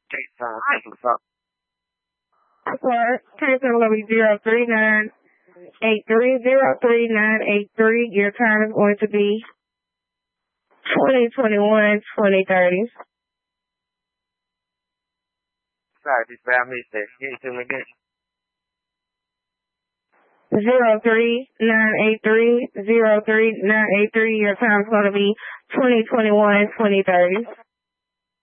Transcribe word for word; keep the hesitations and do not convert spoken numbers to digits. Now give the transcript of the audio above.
Take time. Take some stuff. Sir, case number will be zero three nine eight three zero three nine eight three. Your time is going to be twenty twenty-one twenty thirty. Sorry, this bad mistake. Give it to me again. Zero three nine eight three zero three nine eight three. Your time is going to be twenty twenty-one twenty thirty.